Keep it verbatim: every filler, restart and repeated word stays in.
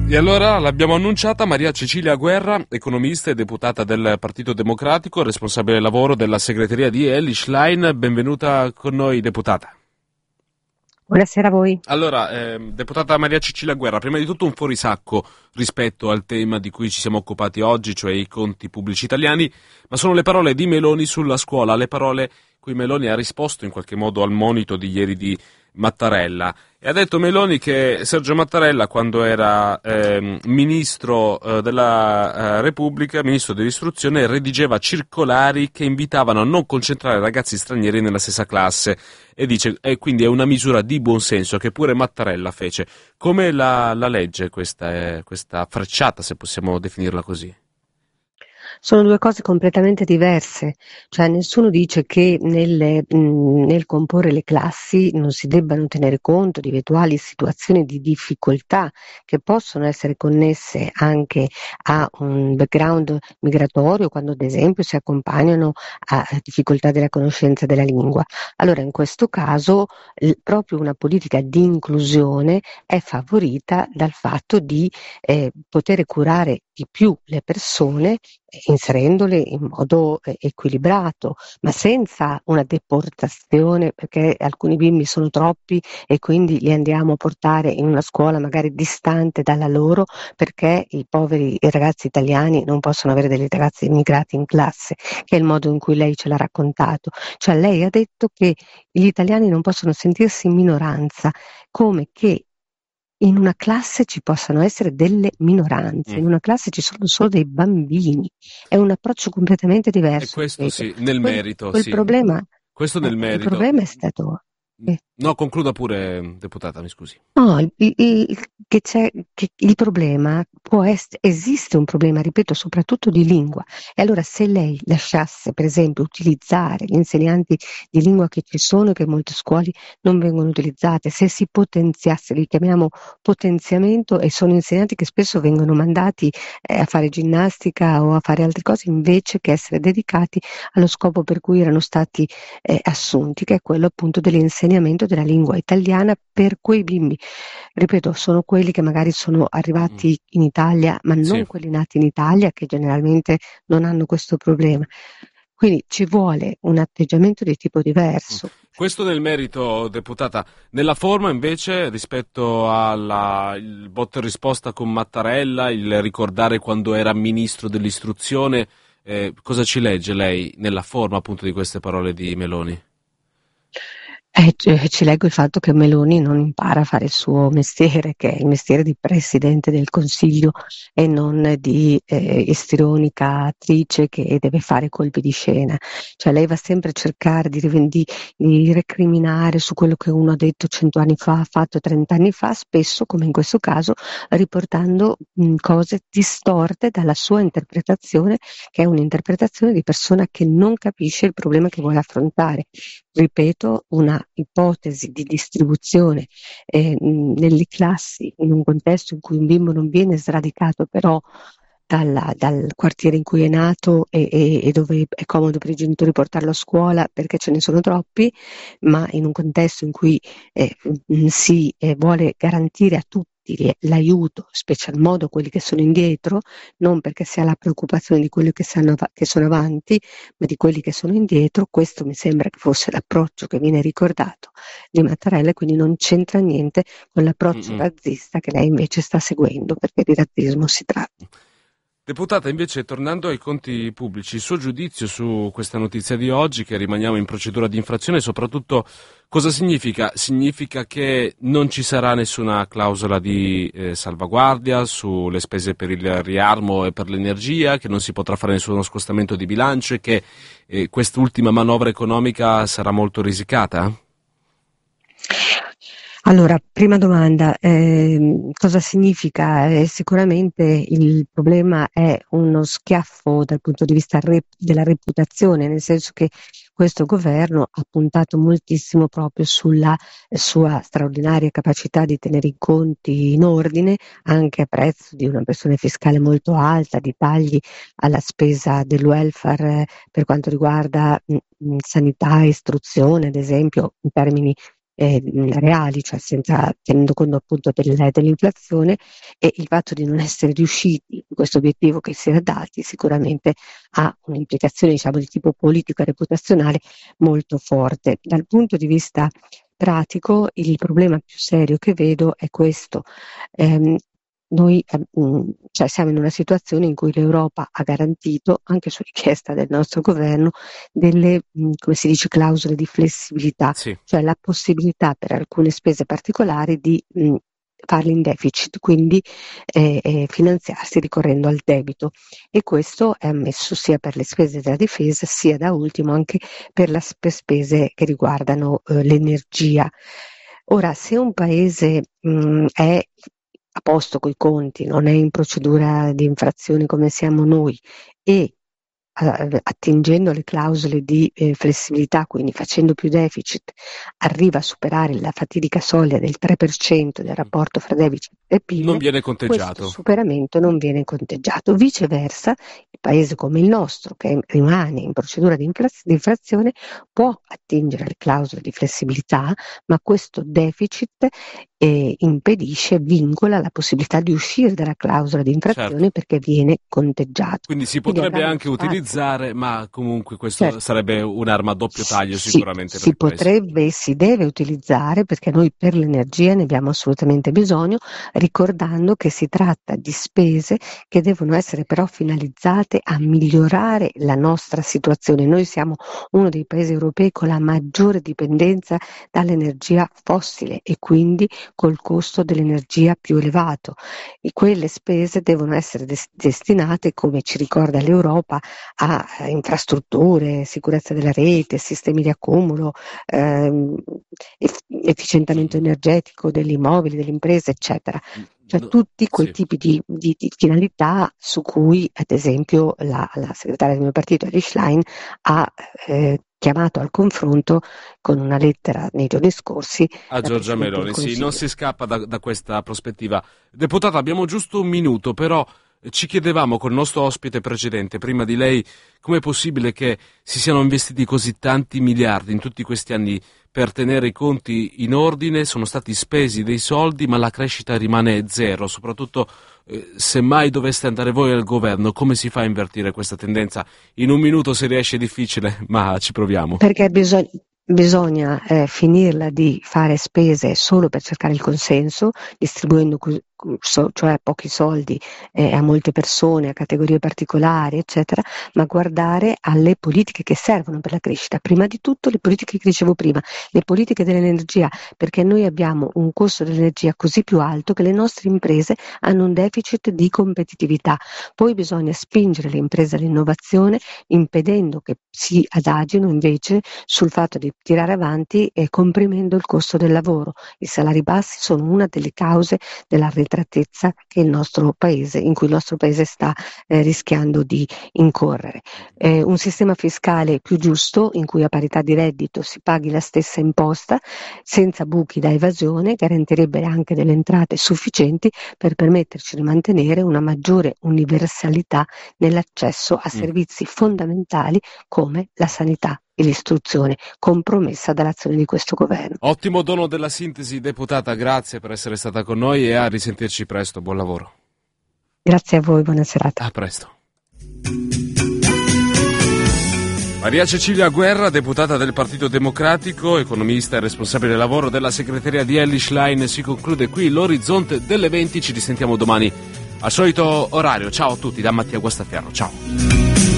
E allora l'abbiamo annunciata Maria Cecilia Guerra, economista e deputata del Partito Democratico, responsabile lavoro della segreteria di Elly Schlein. Benvenuta con noi, deputata. Buonasera a voi. Allora, eh, deputata Maria Cecilia Guerra, prima di tutto un fuorisacco rispetto al tema di cui ci siamo occupati oggi, cioè i conti pubblici italiani, ma sono le parole di Meloni sulla scuola, le parole cui Meloni ha risposto in qualche modo al monito di ieri di Mattarella. E ha detto Meloni che Sergio Mattarella, quando era eh, ministro eh, della eh, Repubblica, ministro dell'istruzione, redigeva circolari che invitavano a non concentrare ragazzi stranieri nella stessa classe. E dice, e quindi è una misura di buonsenso che pure Mattarella fece. Come la, la legge questa, eh, questa frecciata, se possiamo definirla così? Sono due cose completamente diverse, cioè nessuno dice che nelle, mh, nel comporre le classi non si debbano tenere conto di eventuali situazioni di difficoltà che possono essere connesse anche a un background migratorio, quando ad esempio si accompagnano a difficoltà della conoscenza della lingua. Allora in questo caso l- proprio una politica di inclusione è favorita dal fatto di eh, poter curare di più le persone inserendole in modo eh, equilibrato, ma senza una deportazione, perché alcuni bimbi sono troppi e quindi li andiamo a portare in una scuola magari distante dalla loro, perché i poveri i ragazzi italiani non possono avere dei ragazzi immigrati in classe, che è il modo in cui lei ce l'ha raccontato. Cioè lei ha detto che gli italiani non possono sentirsi in minoranza, come che in una classe ci possano essere delle minoranze, Mm. in una classe ci sono solo dei bambini, è un approccio completamente E diverso, questo ripeto. sì, nel Quel, merito, quel sì. problema, Questo eh, nel il merito. problema è stato... eh, No, concluda pure, deputata, mi scusi. No, il, il- il- che c'è, che il problema può essere, esiste un problema, ripeto, soprattutto di lingua. E allora se lei lasciasse, per esempio, utilizzare gli insegnanti di lingua che ci sono e che in molte scuole non vengono utilizzate, se si potenziasse, li chiamiamo potenziamento, e sono insegnanti che spesso vengono mandati eh, a fare ginnastica o a fare altre cose invece che essere dedicati allo scopo per cui erano stati eh, assunti, che è quello appunto dell'insegnamento della lingua italiana per quei bimbi. Ripeto, sono quelli che magari sono Mm, arrivati in Italia, ma sì. non quelli nati in Italia, che generalmente non hanno questo problema. Quindi ci vuole un atteggiamento di tipo Mm. diverso. Questo nel merito, deputata. Nella forma, invece, rispetto al botta e risposta con Mattarella, il ricordare quando era ministro dell'istruzione, eh, cosa ci legge lei nella forma appunto di queste parole di Meloni? Eh, c- ci leggo il fatto che Meloni non impara a fare il suo mestiere, che è il mestiere di Presidente del Consiglio e non di eh, istrionica attrice che deve fare colpi di scena. Cioè lei va sempre a cercare di, rivendi- di recriminare su quello che uno ha detto cento anni fa, ha fatto trenta anni fa, spesso, come in questo caso, riportando mh, cose distorte dalla sua interpretazione, che è un'interpretazione di persona che non capisce il problema che vuole affrontare. Ripeto, una ipotesi di distribuzione eh, mh, nelle classi in un contesto in cui un bimbo non viene sradicato però dalla- dal quartiere in cui è nato e, e- e dove è comodo per i genitori portarlo a scuola perché ce ne sono troppi, ma in un contesto in cui eh, mh, si eh, vuole garantire a tutti l'aiuto, special modo quelli che sono indietro, non perché si ha la preoccupazione di quelli che, sanno av- che sono avanti, ma di quelli che sono indietro. Questo mi sembra che fosse l'approccio che viene ricordato di Mattarella, e quindi non c'entra niente con l'approccio Mm-mm. razzista che lei invece sta seguendo, perché di razzismo si tratta. Deputata, invece, tornando ai conti pubblici, il suo giudizio su questa notizia di oggi, che rimaniamo in procedura di infrazione, e soprattutto cosa significa? Significa che non ci sarà nessuna clausola di eh, salvaguardia sulle spese per il riarmo e per l'energia, che non si potrà fare nessuno scostamento di bilancio e che eh, quest'ultima manovra economica sarà molto risicata? Allora, prima domanda, ehm, cosa significa? Eh, sicuramente il problema è uno schiaffo dal punto di vista re- della reputazione, nel senso che questo governo ha puntato moltissimo proprio sulla eh, sua straordinaria capacità di tenere i conti in ordine, anche a prezzo di una pressione fiscale molto alta, di tagli alla spesa del welfare eh, per quanto riguarda mh, mh, sanità e istruzione, ad esempio, in termini eh, reali, cioè senza, tenendo conto appunto del, dell'inflazione, e il fatto di non essere riusciti in questo obiettivo che si era dati sicuramente ha un'implicazione, diciamo, di tipo politico e reputazionale molto forte. Dal punto di vista pratico, il problema più serio che vedo è questo. Ehm, Noi eh, mh, cioè siamo in una situazione in cui l'Europa ha garantito, anche su richiesta del nostro governo, delle, mh, come si dice, clausole di flessibilità, Sì. cioè la possibilità per alcune spese particolari di mh, farle in deficit, quindi eh, eh, finanziarsi ricorrendo al debito, e questo è ammesso sia per le spese della difesa sia da ultimo anche per le spese che riguardano eh, l'energia. Ora, se un paese mh, è a posto coi conti, non è in procedura di infrazione come siamo noi, e eh, attingendo alle clausole di eh, flessibilità, quindi facendo più deficit, arriva a superare la fatidica soglia del tre per cento del rapporto fra deficit e P I L, Non viene questo conteggiato. superamento non viene conteggiato. Viceversa, il paese come il nostro, che rimane in procedura di, inflaz- di infrazione, può attingere alle clausole di flessibilità, ma questo deficit eh, impedisce, vincola la possibilità di uscire dalla clausola di infrazione, Certo. perché viene conteggiato. Quindi si Quindi potrebbe avrà uno anche spazio. utilizzare, ma comunque questo Certo. sarebbe un'arma a doppio taglio Sì, sicuramente per si il Paese. potrebbe e si deve utilizzare, perché noi per l'energia ne abbiamo assolutamente bisogno, ricordando che si tratta di spese che devono essere però finalizzate a migliorare la nostra situazione. Noi siamo uno dei paesi europei con la maggiore dipendenza dall'energia fossile e quindi col costo dell'energia più elevato, e quelle spese devono essere des- destinate, come ci ricorda l'Europa, a eh, infrastrutture, sicurezza della rete, sistemi di accumulo, ehm, eff- efficientamento energetico degli immobili, delle imprese, eccetera. Cioè No, tutti quei sì. tipi di, di- di finalità su cui, ad esempio, la, la segretaria del mio partito, Elly Schlein, ha eh, chiamato al confronto con una lettera nei giorni scorsi A la Giorgia Presidente del Meloni, sì, non Consiglio. si scappa da, da questa prospettiva. Deputata, abbiamo giusto un minuto, però eh, ci chiedevamo col nostro ospite precedente, prima di lei, com'è possibile che si siano investiti così tanti miliardi in tutti questi anni per tenere i conti in ordine, sono stati spesi dei soldi, ma la crescita rimane zero, soprattutto eh, se mai doveste andare voi al governo, come si fa a invertire questa tendenza? In un minuto se riesce è difficile, ma ci proviamo. Perché bisogna, bisogna eh, finirla di fare spese solo per cercare il consenso, distribuendo cu- cu- so- cioè pochi soldi eh, a molte persone, a categorie particolari, eccetera, ma guardare alle politiche che servono per la crescita. Prima di tutto le politiche che dicevo prima, le politiche dell'energia, perché noi abbiamo un costo dell'energia così più alto che le nostre imprese hanno un deficit di competitività. Poi bisogna spingere le imprese all'innovazione, impedendo che si adagino invece sul fatto di tirare avanti e comprimendo il costo del lavoro. I salari bassi sono una delle cause dell'arretratezza che il nostro paese, in cui il nostro paese sta eh, rischiando di incorrere. Eh, un sistema fiscale più giusto, in cui a parità di reddito si paghi la stessa imposta, senza buchi da evasione, garantirebbe anche delle entrate sufficienti per permetterci di mantenere una maggiore universalità nell'accesso a servizi fondamentali come la sanità e l'istruzione, compromessa dall'azione di questo governo. Ottimo dono della sintesi, deputata, grazie per essere stata con noi e a risentirci presto, buon lavoro. Grazie a voi, buona serata. A presto. Maria Cecilia Guerra, deputata del Partito Democratico, economista e responsabile lavoro della segreteria di Elly Schlein. Si conclude qui l'orizzonte delle venti, ci risentiamo domani al solito orario. Ciao a tutti da Mattia Guastaferro, ciao.